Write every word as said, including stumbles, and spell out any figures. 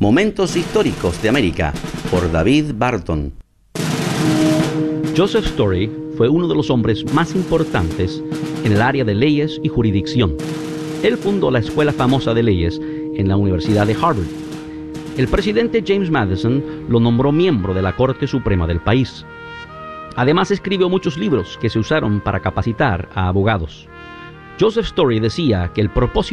Momentos históricos de América, por David Barton. Joseph Story fue uno de los hombres más importantes en el área de leyes y jurisdicción. Él fundó la escuela famosa de leyes en la Universidad de Harvard. El presidente James Madison lo nombró miembro de la Corte Suprema del país. Además, escribió muchos libros que se usaron para capacitar a abogados. Joseph Story decía que el propósito